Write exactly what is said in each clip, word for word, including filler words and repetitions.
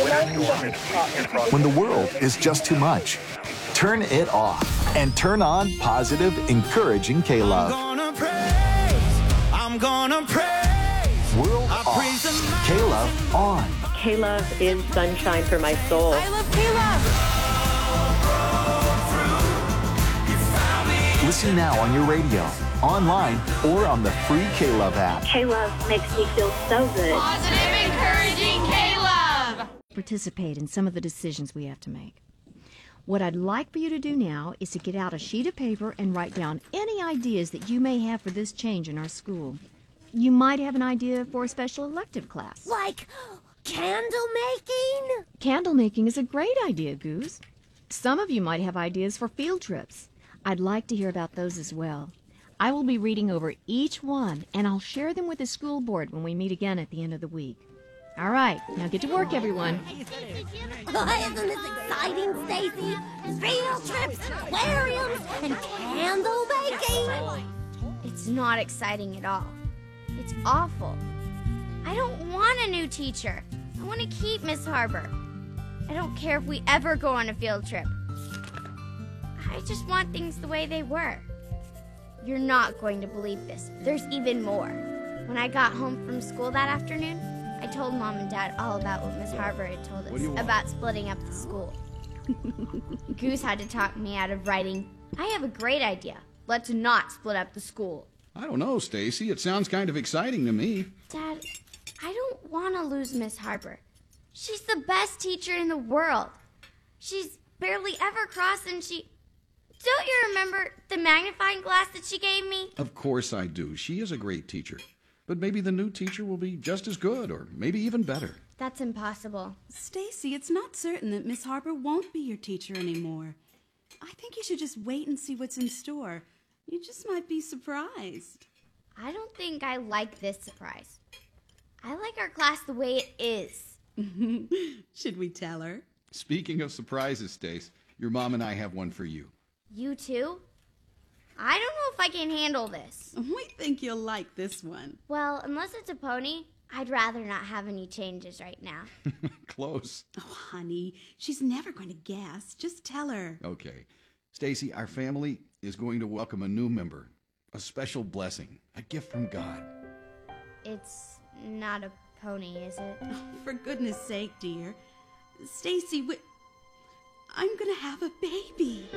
When the world is just too much, turn it off and turn on positive, encouraging K-Love. I'm gonna praise, I'm gonna praise. World off, K-Love on. K-Love is sunshine for my soul. I love K-Love. Listen now on your radio, online, or on the free K-Love app. K-Love makes me feel so good. Positive, encouraging K-Love. Participate in some of the decisions we have to make. What I'd like for you to do now is to get out a sheet of paper and write down any ideas that you may have for this change in our school. You might have an idea for a special elective class. Like candle making? Candle making is a great idea, Goose. Some of you might have ideas for field trips. I'd like to hear about those as well. I will be reading over each one, and I'll share them with the school board when we meet again at the end of the week. All right, now get to work, everyone. Oh, isn't this exciting, Stacy? Field trips, aquariums, and candle baking? It's not exciting at all. It's awful. I don't want a new teacher. I want to keep Miss Harbor. I don't care if we ever go on a field trip. I just want things the way they were. You're not going to believe this. There's even more. When I got home from school that afternoon, I told Mom and Dad all about what Miss Harbor had told us about splitting up the school. Goose had to talk me out of writing, I have a great idea. Let's not split up the school. I don't know, Stacy. It sounds kind of exciting to me. Dad, I don't want to lose Miss Harbor. She's the best teacher in the world. She's barely ever cross, and she... Don't you remember the magnifying glass that she gave me? Of course I do. She is a great teacher. But maybe the new teacher will be just as good, or maybe even better. That's impossible. Stacy, it's not certain that Miss Harbor won't be your teacher anymore. I think you should just wait and see what's in store. You just might be surprised. I don't think I like this surprise. I like our class the way it is. Should we tell her? Speaking of surprises, Stace, your mom and I have one for you. You too? I don't know if I can handle this. We think you'll like this one. Well, unless it's a pony, I'd rather not have any changes right now. Close. Oh, honey, she's never going to guess. Just tell her. Okay. Stacy, our family is going to welcome a new member. A special blessing. A gift from God. It's not a pony, is it? Oh, for goodness sake, dear. Stacy, we... I'm going to have a baby.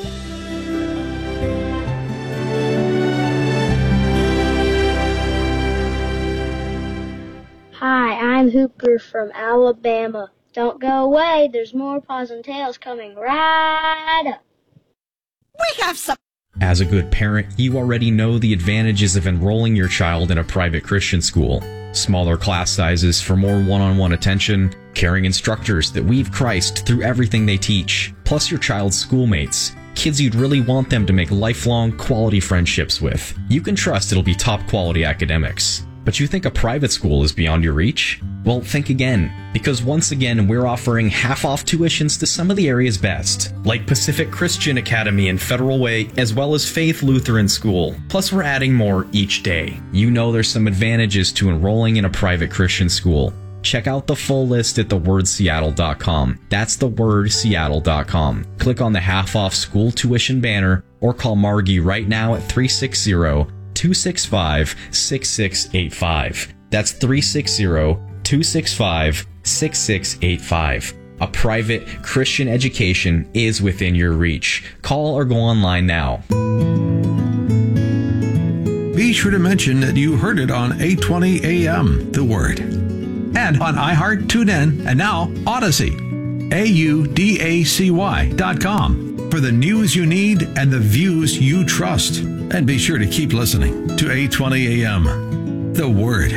Hi, I'm Hooper from Alabama. Don't go away. There's more Paws and Tails coming right up. We have some... As a good parent, you already know the advantages of enrolling your child in a private Christian school. Smaller class sizes for more one-on-one attention, caring instructors that weave Christ through everything they teach, plus your child's schoolmates, kids you'd really want them to make lifelong quality friendships with. You can trust it'll be top quality academics. But you think a private school is beyond your reach? Well, think again, because once again we're offering half-off tuitions to some of the area's best, like Pacific Christian Academy and Federal Way, as well as Faith Lutheran School. Plus we're adding more each day. You know there's some advantages to enrolling in a private Christian school. Check out the full list at the word seattle dot com. That's the word seattle dot com. Click on the half-off school tuition banner or call Margie right now at three six zero, two six five, six six eight five. That's three six zero, two six five, six six eight five. A private Christian education is within your reach. Call or go online now. Be sure to mention that you heard it on eight twenty A M, The Word. And on iHeart, TuneIn, and now Odyssey. A U D A C Y dot com for the news you need and the views you trust. And be sure to keep listening to eight twenty A M, The Word.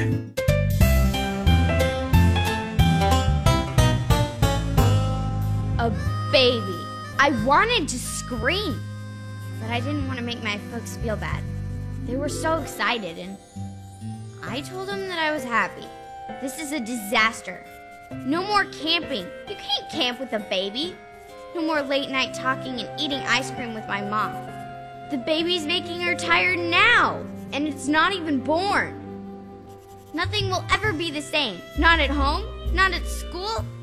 A baby. I wanted to scream, but I didn't want to make my folks feel bad. They were so excited, and I told them that I was happy. This is a disaster. No more camping. You can't camp with a baby. No more late night talking and eating ice cream with my mom. The baby's making her tired now, and it's not even born. Nothing will ever be the same. Not at home, not at school,